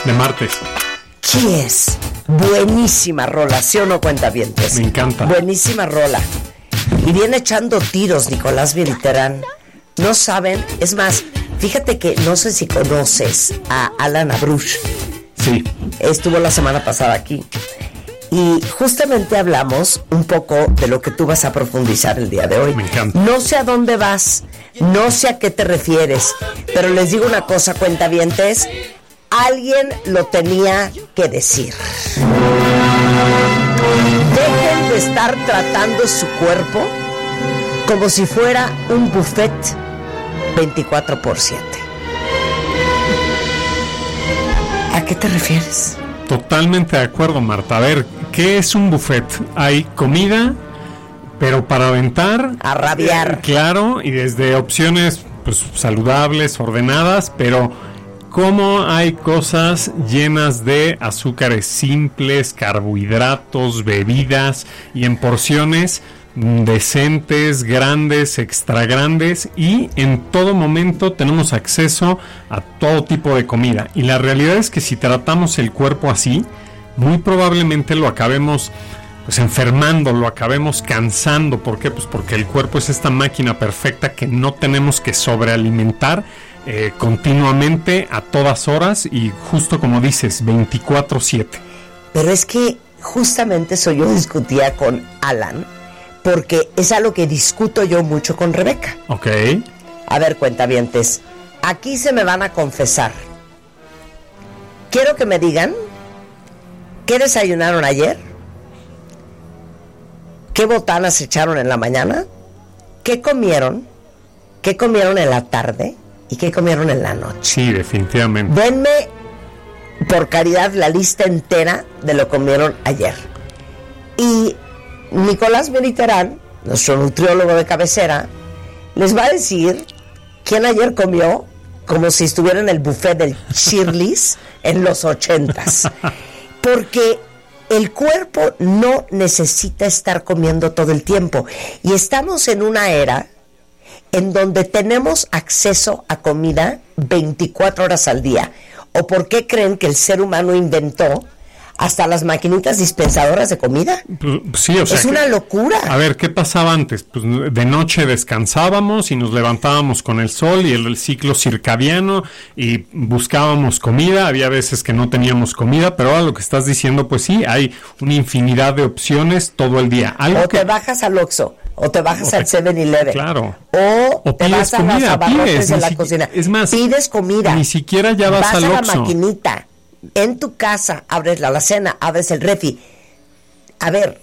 de martes. Kiss. Buenísima rola, ¿sí o no, cuentavientes? Me encanta. Buenísima rola. Y viene echando tiros Nicolás Militerán. No saben, es más, fíjate que no sé si conoces a Alan Abruch. Sí. Estuvo la semana pasada aquí. Y justamente hablamos un poco de lo que tú vas a profundizar el día de hoy. Me encanta. No sé a dónde vas, no sé a qué te refieres, pero les digo una cosa, cuentavientes, alguien lo tenía que decir. Dejen de estar tratando su cuerpo como si fuera un buffet 24/7. ¿A qué te refieres? Totalmente de acuerdo, Marta. A ver, ¿qué es un buffet? Hay comida, pero para aventar, a rabiar. Claro, y desde opciones pues saludables, ordenadas, pero cómo hay cosas llenas de azúcares simples, carbohidratos, bebidas y en porciones decentes, grandes, extra grandes, y en todo momento tenemos acceso a todo tipo de comida. Y la realidad es que si tratamos el cuerpo así, muy probablemente lo acabemos pues enfermando, lo acabemos cansando. ¿Por qué? Pues porque el cuerpo es esta máquina perfecta que no tenemos que sobrealimentar continuamente, a todas horas, y justo como dices, 24/7. Pero es que justamente eso yo discutía con Alan, porque es algo que discuto yo mucho con Rebeca. Ok. A ver, cuentavientes, aquí se me van a confesar. Quiero que me digan qué desayunaron ayer, qué botanas echaron en la mañana, qué comieron en la tarde y qué comieron en la noche. Sí, definitivamente. Denme, por caridad, la lista entera de lo que comieron ayer. Y Nicolás Militerán, nuestro nutriólogo de cabecera, les va a decir quién ayer comió como si estuviera en el buffet del Shirley's en los 80s. Porque el cuerpo no necesita estar comiendo todo el tiempo. Y estamos en una era en donde tenemos acceso a comida 24 horas al día. ¿O por qué creen que el ser humano inventó hasta las maquinitas dispensadoras de comida? Sí, o sea, es una locura. A ver, ¿qué pasaba antes? Pues de noche descansábamos y nos levantábamos con el sol y el ciclo circadiano y buscábamos comida. Había veces que no teníamos comida, pero ahora lo que estás diciendo, pues sí, hay una infinidad de opciones todo el día. O te bajas al Oxxo, o te bajas al 7-Eleven. Claro. O te vas a las abarrotes de la cocina. Es más, pides comida. Ni siquiera ya vas al Oxxo. Oxxo. A la maquinita. En tu casa abres la alacena, abres el refri. A ver,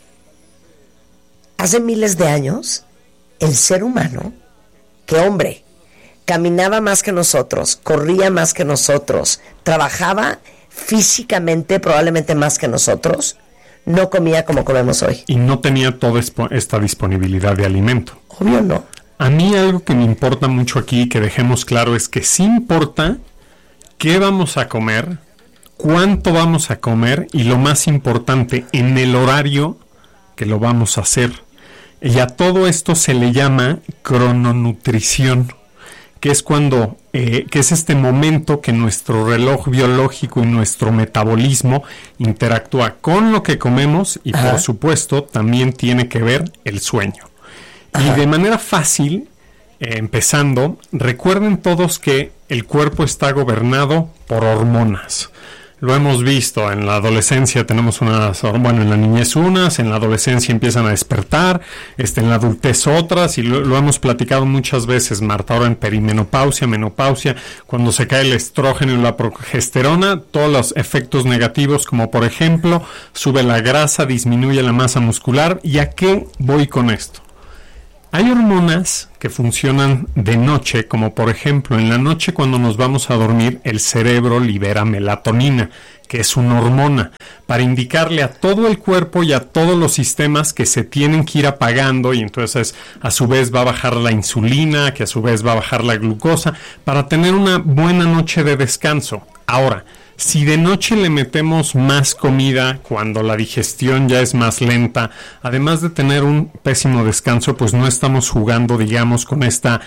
hace miles de años, el ser humano, que hombre, caminaba más que nosotros, corría más que nosotros, trabajaba físicamente probablemente más que nosotros, no comía como comemos hoy. Y no tenía toda esta disponibilidad de alimento. Obvio no. A mí algo que me importa mucho aquí, que dejemos claro, es que sí importa qué vamos a comer, cuánto vamos a comer y, lo más importante, en el horario que lo vamos a hacer. Y a todo esto se le llama crononutrición, que es cuando que es este momento que nuestro reloj biológico y nuestro metabolismo interactúa con lo que comemos y, por supuesto, también tiene que ver el sueño. Y de manera fácil, empezando, recuerden todos que el cuerpo está gobernado por hormonas. Lo hemos visto, en la adolescencia tenemos unas, bueno, en la niñez unas, en la adolescencia empiezan a despertar, en la adultez otras, y lo hemos platicado muchas veces, Marta, ahora en perimenopausia, menopausia, cuando se cae el estrógeno y la progesterona, todos los efectos negativos, como por ejemplo, sube la grasa, disminuye la masa muscular. ¿Y a qué voy con esto? Hay hormonas que funcionan de noche, como por ejemplo en la noche cuando nos vamos a dormir el cerebro libera melatonina, que es una hormona, para indicarle a todo el cuerpo y a todos los sistemas que se tienen que ir apagando, y entonces a su vez va a bajar la insulina, que a su vez va a bajar la glucosa, para tener una buena noche de descanso. Ahora, si de noche le metemos más comida cuando la digestión ya es más lenta, además de tener un pésimo descanso, pues no estamos jugando, digamos, con esta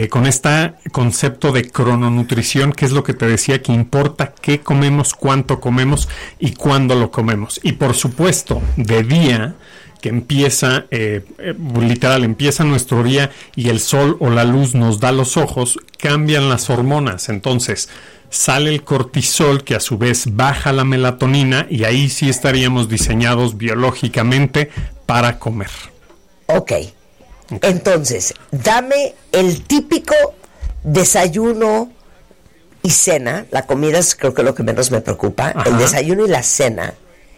concepto de crononutrición, que es lo que te decía, que importa qué comemos, cuánto comemos y cuándo lo comemos. Y por supuesto, de día, que empieza, literal, empieza nuestro día y el sol o la luz nos da los ojos, cambian las hormonas. Entonces, sale el cortisol, que a su vez baja la melatonina, y ahí sí estaríamos diseñados biológicamente para comer. Ok. Entonces, dame el típico desayuno y cena. La comida es creo que lo que menos me preocupa. Ajá. El desayuno y la cena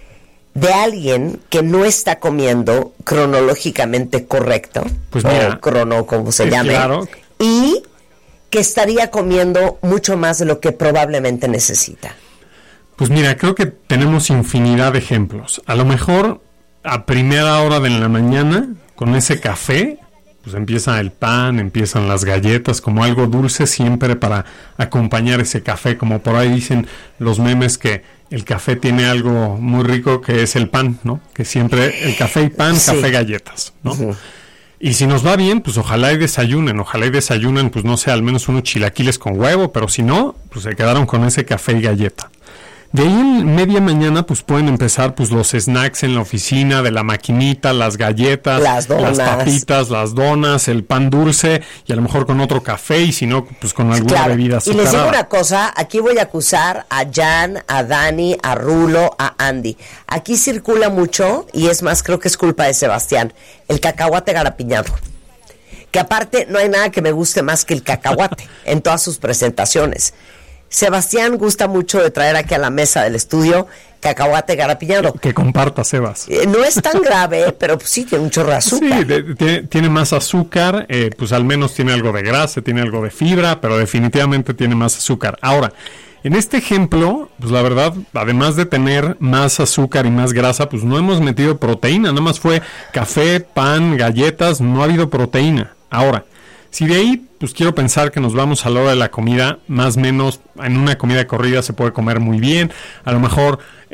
de alguien que no está comiendo cronológicamente correcto, pues mira, o crono, como se llame, claro, y que estaría comiendo mucho más de lo que probablemente necesita. Pues mira, creo que tenemos infinidad de ejemplos. A lo mejor a primera hora de la mañana, con ese café, pues empieza el pan, empiezan las galletas, como algo dulce siempre para acompañar ese café. Como por ahí dicen los memes que el café tiene algo muy rico, que es el pan, ¿no? Que siempre el café y pan, sí. Café, galletas, ¿no? Uh-huh. Y si nos va bien, pues ojalá y desayunen, pues no sé, al menos unos chilaquiles con huevo, pero si no, pues se quedaron con ese café y galleta. De ahí en media mañana, pues pueden empezar pues los snacks en la oficina, de la maquinita, las galletas, las papitas, las donas, el pan dulce, y a lo mejor con otro café, y si no, pues con alguna bebida azucarada. Y les digo una cosa, aquí voy a acusar a Jan, a Dani, a Rulo, a Andy. Aquí circula mucho, y es más, creo que es culpa de Sebastián, el cacahuate garapiñado. Que aparte no hay nada que me guste más que el cacahuate en todas sus presentaciones. Sebastián gusta mucho de traer aquí a la mesa del estudio cacahuate garapiñado. Que comparta, Sebas. No es tan grave, pero pues sí, tiene un chorro de azúcar. Sí, tiene más azúcar, pues al menos tiene algo de grasa, tiene algo de fibra, pero definitivamente tiene más azúcar. Ahora, en este ejemplo, pues la verdad, además de tener más azúcar y más grasa, pues no hemos metido proteína, nada más fue café, pan, galletas, no ha habido proteína. Ahora, si de ahí, pues quiero pensar que nos vamos a la hora de la comida, más o menos, en una comida corrida se puede comer muy bien, a lo mejor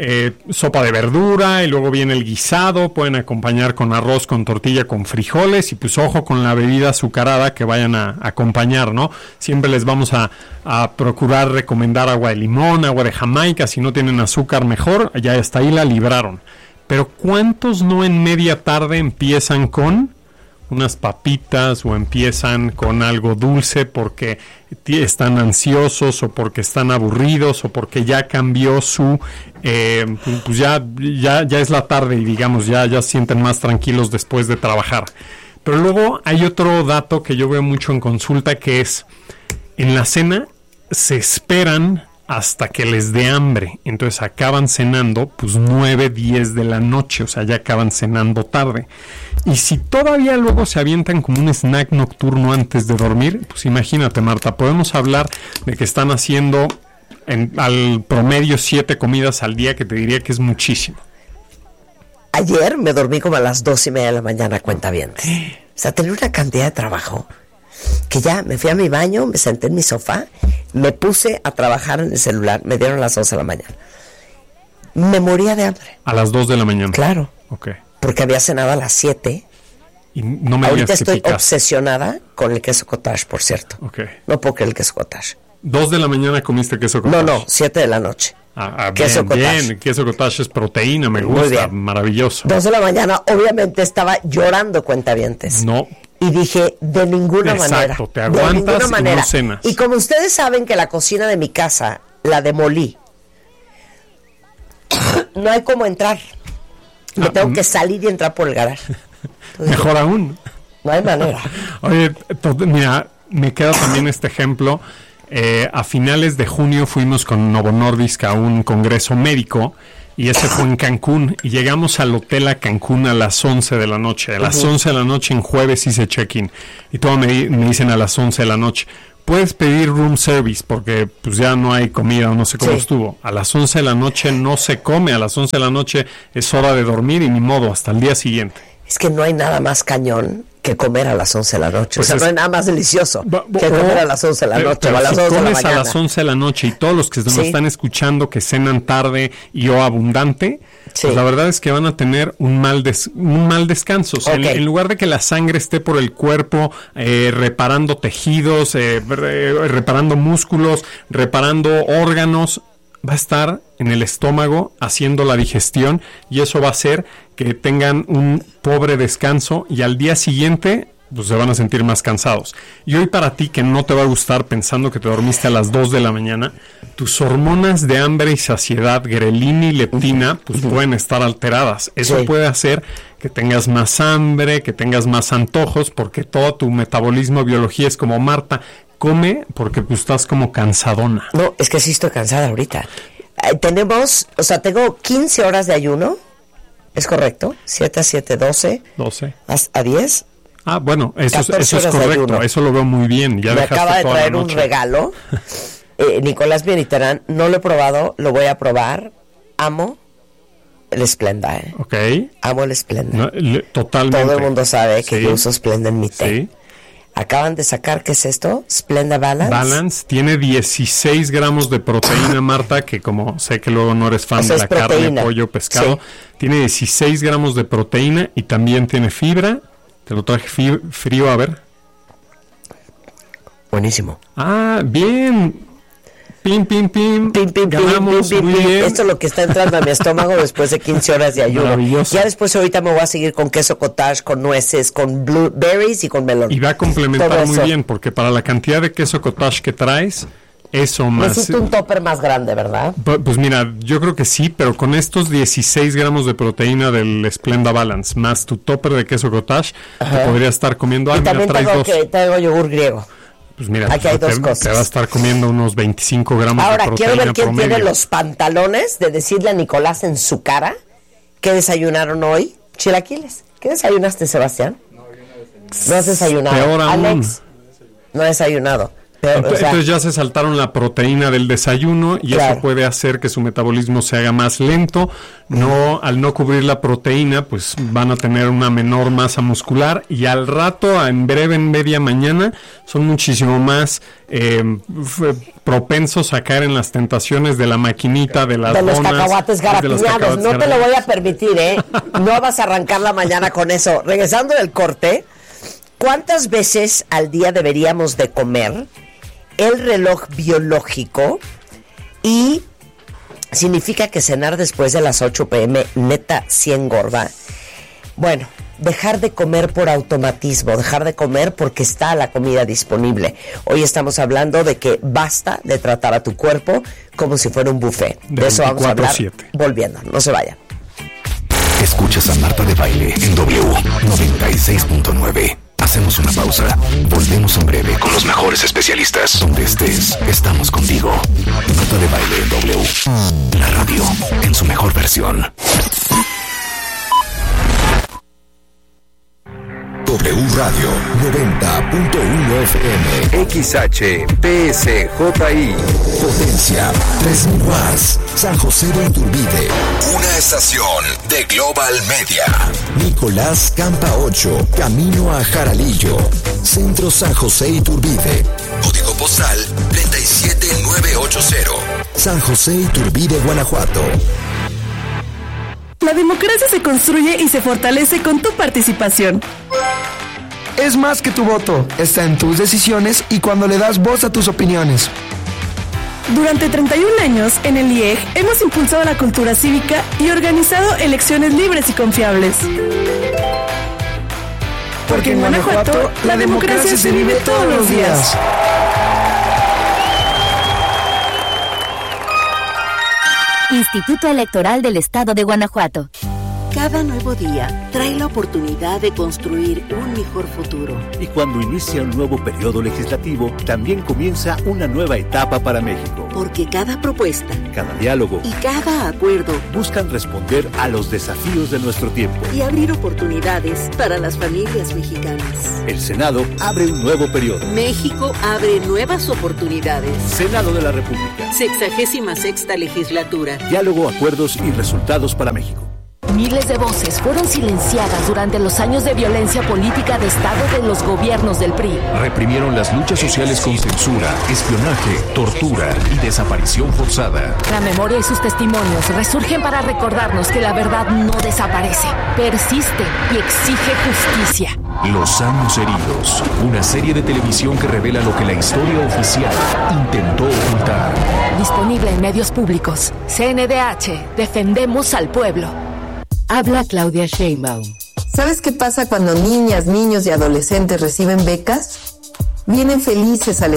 sopa de verdura, y luego viene el guisado, pueden acompañar con arroz, con tortilla, con frijoles, y pues ojo con la bebida azucarada que vayan a acompañar, ¿no? Siempre les vamos a procurar recomendar agua de limón, agua de Jamaica, si no tienen azúcar mejor, ya hasta ahí la libraron. Pero ¿cuántos no en media tarde empiezan con unas papitas o empiezan con algo dulce porque están ansiosos o porque están aburridos o porque ya cambió su pues ya es la tarde y digamos ya se sienten más tranquilos después de trabajar? Pero luego hay otro dato que yo veo mucho en consulta, que es en la cena se esperan hasta que les dé hambre, entonces acaban cenando pues 9, 10 de la noche, o sea, ya acaban cenando tarde. Y si todavía luego se avientan como un snack nocturno antes de dormir, pues imagínate, Marta, podemos hablar de que están haciendo al promedio 7 comidas al día, que te diría que es muchísimo. Ayer me dormí como a las 2:30 de la mañana, cuentavientes. O sea, tenía una cantidad de trabajo que ya me fui a mi baño, me senté en mi sofá, me puse a trabajar en el celular, me dieron las 11 de la mañana. Me moría de hambre. ¿A las 2 de la mañana? Claro. Ok. Porque había cenado a las 7. Y no me ahorita estoy obsesionada con el queso cottage, por cierto. Ok. No puedo creer el queso cottage. 2 de la mañana comiste queso cottage. No, 7 de la noche. Queso cottage. Bien, queso cottage es proteína, me gusta, maravilloso. 2 de la mañana, obviamente estaba llorando, cuentavientes. No. Y dije, de ninguna manera. Exacto, te aguantas y no cenas. Y como ustedes saben que la cocina de mi casa, la demolí, no hay cómo entrar. Me tengo que salir y entrar por el garaje. Entonces, mejor aún. No hay manera. Oye, mira, me queda también este ejemplo. A finales de junio fuimos con Novo Nordisk a un congreso médico, y ese fue en Cancún, y llegamos al hotel a Cancún a las 11 de la noche. A las 11 de la noche en jueves hice check-in, y todo me dicen a las 11 de la noche, puedes pedir room service porque pues ya no hay comida, no sé cómo estuvo. A las 11 de la noche no se come, a las 11 de la noche es hora de dormir y ni modo, hasta el día siguiente. Es que no hay nada más cañón que comer a las 11 de la noche. Pues o sea, no hay nada más delicioso que comer a las 11 de la noche o a las 11 de la mañana. Si comes a las 11 de la noche y todos los que nos están escuchando que cenan tarde y o abundante, pues la verdad es que van a tener un mal descanso. O sea, en lugar de que la sangre esté por el cuerpo reparando tejidos, reparando músculos, reparando órganos, va a estar en el estómago haciendo la digestión, y eso va a hacer que tengan un pobre descanso y al día siguiente pues se van a sentir más cansados. Y hoy, para ti que no te va a gustar pensando que te dormiste a las 2 de la mañana, tus hormonas de hambre y saciedad, grelina y leptina, pues pueden estar alteradas. Eso puede hacer que tengas más hambre, que tengas más antojos, porque todo tu metabolismo, biología es como: Marta, come porque pues estás como cansadona. No, es que sí estoy cansada ahorita. Tengo 15 horas de ayuno, ¿es correcto? 7 a 7, 12. 12. ¿A 10? Ah, bueno, eso es correcto, eso lo veo muy bien. Ya me acaba de traer un regalo. Nicolás Beniterán, no lo he probado, lo voy a probar. Amo el Splenda, Ok. Amo el Splenda. No, totalmente. Todo el mundo sabe que yo uso Splenda en mi té. Sí. Acaban de sacar, ¿qué es esto? Splenda Balance. Balance tiene 16 gramos de proteína, Marta, que como sé que luego no eres fan de la carne, pollo, pescado, tiene 16 gramos de proteína y también tiene fibra. Te lo traje frío, a ver. Buenísimo. Ah, bien. Pim. Ganamos, muy bien. Esto es lo que está entrando a mi estómago después de 15 horas de ayuno. Maravilloso. Ya después ahorita me voy a seguir con queso cottage, con nueces, con blueberries y con melón. Y va a complementar muy bien, porque para la cantidad de queso cottage que traes, eso más... Necesito un topper más grande, ¿verdad? Pues mira, yo creo que sí, pero con estos 16 gramos de proteína del Splenda Balance, más tu topper de queso cottage, te podría estar comiendo algo. Y también traigo yogur griego. Pues mira, aquí hay dos cosas. Te va a estar comiendo unos 25 gramos de proteína. Ahora, quiero ver quién promedio. tiene los pantalones de decirle a Nicolás en su cara qué desayunaron hoy. Chilaquiles. ¿Qué desayunaste, Sebastián? No has desayunado. Peor aún. Alex, no ha desayunado. Entonces ya se saltaron la proteína del desayuno y eso puede hacer que su metabolismo se haga más lento. Al no cubrir la proteína, pues van a tener una menor masa muscular y al rato, en breve, en media mañana, son muchísimo más propensos a caer en las tentaciones de la maquinita, de las donas, los cacahuates garapiñados. No te lo voy a permitir, No vas a arrancar la mañana con eso. Regresando del corte, ¿cuántas veces al día deberíamos de comer? El reloj biológico, y significa que cenar después de las 8 p.m. neta sí engorda. Bueno, dejar de comer por automatismo, dejar de comer porque está la comida disponible. Hoy estamos hablando de que basta de tratar a tu cuerpo como si fuera un buffet. De eso vamos a hablar volviendo. No se vayan. Escuchas a Marta de Baile en W 96.9. Hacemos una pausa. Volvemos en breve con los mejores especialistas. Donde estés, estamos contigo. Marta de Baile en W. La radio en su mejor versión. W Radio 90.1 FM. XHPSJI. Potencia 3000 watts. San José de Iturbide. Una estación de Global Media. Nicolás Campa 8. Camino a Jaralillo. Centro San José Iturbide. Código postal 37980. San José Iturbide, Guanajuato. La democracia se construye y se fortalece con tu participación. Es más que tu voto, está en tus decisiones y cuando le das voz a tus opiniones. Durante 31 años, en el IEG hemos impulsado la cultura cívica y organizado elecciones libres y confiables. Porque en Guanajuato, la democracia se vive todos los días. Instituto Electoral del Estado de Guanajuato. Cada nuevo día trae la oportunidad de construir un mejor futuro. Y cuando inicia un nuevo periodo legislativo, también comienza una nueva etapa para México. Porque cada propuesta, cada diálogo y cada acuerdo buscan responder a los desafíos de nuestro tiempo y abrir oportunidades para las familias mexicanas. El Senado abre un nuevo periodo. México abre nuevas oportunidades. Senado de la República. 66ª legislatura. Diálogo, acuerdos y resultados para México. Miles de voces fueron silenciadas durante los años de violencia política de Estado de los gobiernos del PRI. Reprimieron las luchas sociales con censura, espionaje, tortura y desaparición forzada. La memoria y sus testimonios resurgen para recordarnos que la verdad no desaparece, persiste y exige justicia. Los años heridos, una serie de televisión que revela lo que la historia oficial intentó ocultar. Disponible en medios públicos. CNDH, defendemos al pueblo. Habla Claudia Sheinbaum. ¿Sabes qué pasa cuando niñas, niños y adolescentes reciben becas? Vienen felices a la